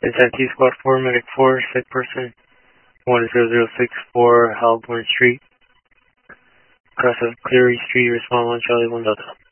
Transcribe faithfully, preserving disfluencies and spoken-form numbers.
It's at T Squad four, Medic four, sick person, one zero zero six four Halborn Street, cross of Cleary Street, respond one Charlie one Delta.